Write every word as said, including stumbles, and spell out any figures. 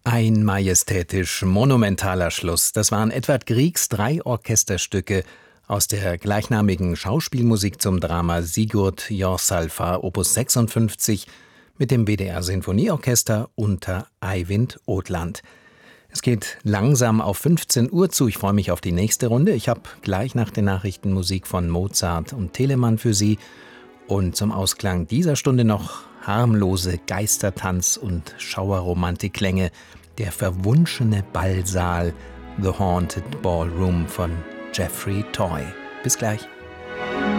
Ein majestätisch monumentaler Schluss. Das waren Edvard Griegs drei Orchesterstücke aus der gleichnamigen Schauspielmusik zum Drama Sigurd Jorsalfa Opus sechsundfünfzig mit dem W D R Sinfonieorchester unter Eivind Odland. Es geht langsam auf fünfzehn Uhr zu. Ich freue mich auf die nächste Runde. Ich habe gleich nach den Nachrichten Musik von Mozart und Telemann für Sie. Und zum Ausklang dieser Stunde noch harmlose Geistertanz- und Schauerromantikklänge. Der verwunschene Ballsaal, The Haunted Ballroom von Jeffrey Toy. Bis gleich.